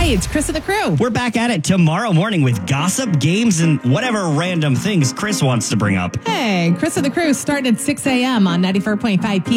Hey, it's Chris and the crew. We're back at it tomorrow morning with gossip, games, and whatever random things Chris wants to bring up. Hey, Chris and the crew starting at 6 a.m. on 94.5 PM.